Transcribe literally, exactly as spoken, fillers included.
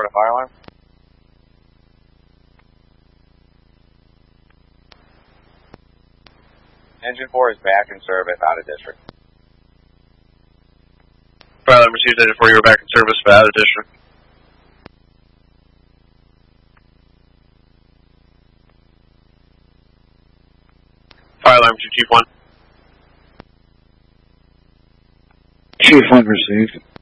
a fire alarm. Engine four is back in service out of district. Fire alarm received, engine four, you were back in service, but out of district. Fire alarm to Chief one. Chief one received.